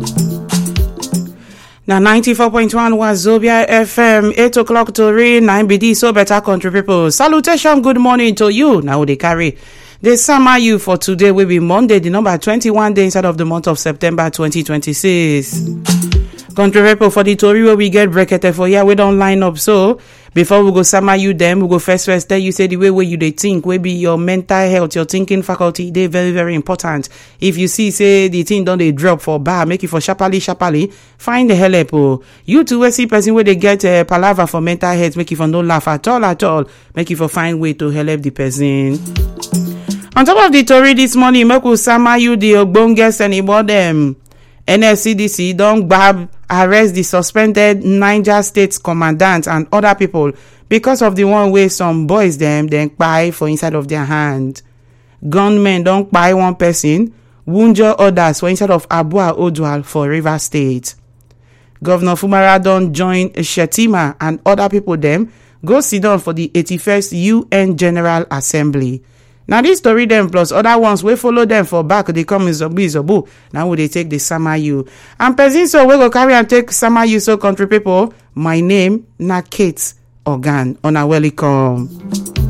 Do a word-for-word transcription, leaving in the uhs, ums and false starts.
Now ninety-four point one Wazobia F M, eight o'clock to read, nine B D, so better country people. Salutation, good morning to you. Now they carry the summer you for today will be Monday, the number twenty-one day inside of the month of September twenty twenty-six. Country people, for the Tory where we get bracket for here, we don't line up. So before we go summer you them, we go first first tell you say the way where you they think, will be your mental health, your thinking faculty, they very, very important. If you see say the thing don't they drop for bar, make it for sharply, sharply, find the help. Oh. You too will see person where they get a uh, palaver for mental health, make it for no laugh at all at all, make it for find way to help the person. On top of the Tory this morning, make we summer you the ogbonge anymore them. N S C D C don't grab arrest the suspended Niger State commandant and other people because of the one way some boys them then buy for inside of their hand. Gunmen don't buy one person, wounded others for inside of Abua Odual for River State. Governor Fumara don't join Shetima and other people them go sit down for the eighty-first U N General Assembly. Now this story them plus other ones we follow them for back they come in Zobu Zobu. Now will they take the summer you and person so we go carry and take summer you so country people. My name na Kate Organ on a welcome.